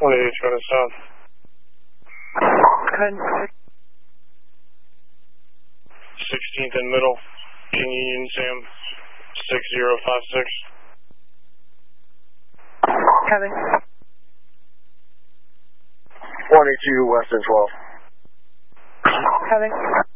180 south. Good. 16th and middle, King Union Sam, 6056. Kevin. 182 Western 12. Kevin.